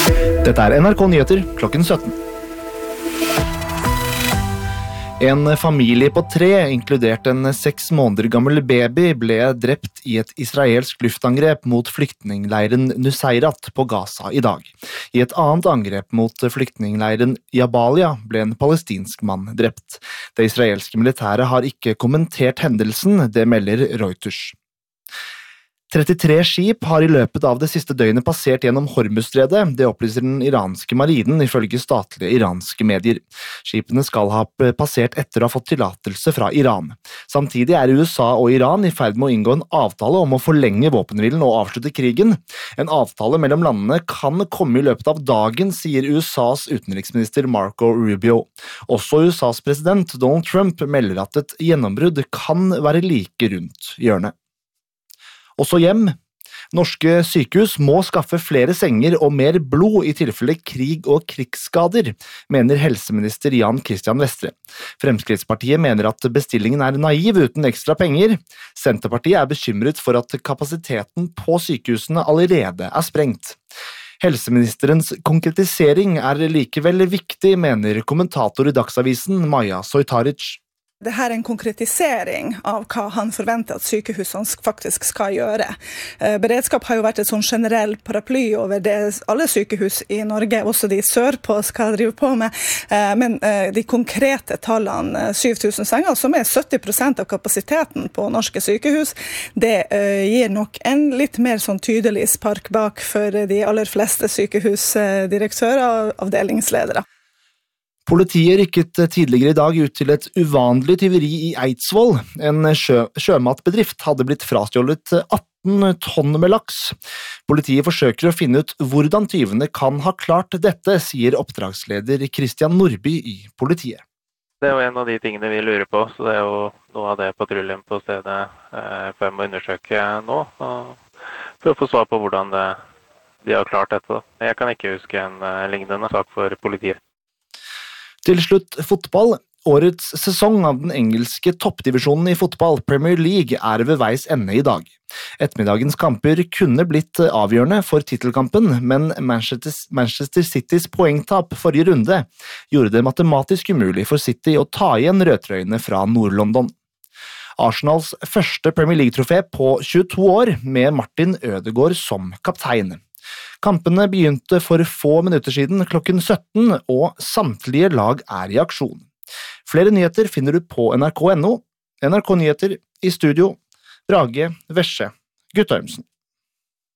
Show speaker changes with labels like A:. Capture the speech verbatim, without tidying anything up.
A: Dette er N R K Nyheter klokken sytten. En familie på tre, inkludert en seks måneder gammel baby, ble drept i et israelsk luftangrep mot flyktningleiren Nuseirat på Gaza i dag. I et annet angrep mot flyktningleiren Jabalia ble en palestinsk mann drept. Det israelske militæret har ikke kommentert hendelsen, det melder Reuters. trettitre skip har i løpet av det siste døgnet passert gjennom Hormuzstredet, det opplyser den iranske marinen ifølge statlige iranske medier. Skipene skal ha passert etter å ha fått tillatelse fra Iran. Samtidig er U S A og Iran i ferd med å inngå en avtale om å forlenge våpenhvilen og avslutte krigen. En avtale mellom landene kan komme i løpet av dagen, sier U S A's utenriksminister Marco Rubio. Også U S A's president Donald Trump melder at et gjennombrudd kan være like rundt hjørnet. Også hjem. Norske sykehus må skaffe flere senger og mer blod i tilfelle krig og krigsskader, mener helseminister Jan Christian Vestre. Fremskrittspartiet mener at bestillingen er naiv uten ekstra penger. Senterpartiet er bekymret for at kapasiteten på sykehusene allerede er sprengt. Helseministerens konkretisering er likevel viktig, mener kommentator i Dagsavisen Maja Sojtaric.
B: Det her er en konkretisering av hva han forventer at sykehusene faktisk skal gjøre. Beredskap har jo vært et sånn generell paraply over det alle sykehus i Norge, også de sørpå, skal drive på med. Men de konkrete tallene, syv tusen senger, som er sytti prosent av kapasiteten på norske sykehus, det gir nok en litt mer sånn tydelig spark bak for de aller fleste sykehusdirektører og avdelingsledere.
A: Politiet rykket tidligere i dag ut til et uvanlig tyveri i Eidsvoll. En sjø, sjømatbedrift hadde blitt frastjålet atten tonn med laks. Politiet forsøker å finne ut hvordan tyvene kan ha klart dette, sier oppdragsleder Christian Nordby i politiet.
C: Det er jo en av de tingene vi lurer på, så det er jo noe av det patruljen på stedet eh, får må undersøke nå, for å få svar på hvordan det, de har klart dette. Jeg kan ikke huske en eh, lignende sak for politiet.
A: Til slutt fotball. Årets sesong av den engelske toppdivisjonen i fotball, Premier League, er ved veis ende i dag. Ettermiddagens kamper kunne blitt avgjørende for titelkampen, men Manchester, Manchester Citys poengtap forrige runde gjorde det matematisk umulig for City å ta igjen rødtrøyene fra Nord-London. Arsenals første Premier League-trofé på tjueto år, med Martin Ødegaard som kaptein. Kampene begynte for få minutter siden klokken sytten, og samtlige lag er i aksjon. Flere nyheter finner du på N R K punktum no. N R K Nyheter i studio, Brage Vesje Guttormsen.